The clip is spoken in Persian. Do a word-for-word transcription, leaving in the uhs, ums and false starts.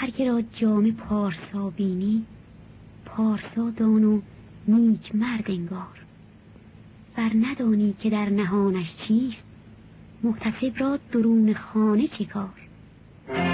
هر که را جام پارسا بینی پارسا دان و نیک مرد انگار. ور ندانی که در نهانش چیست محتسب را درون خانه چه کار.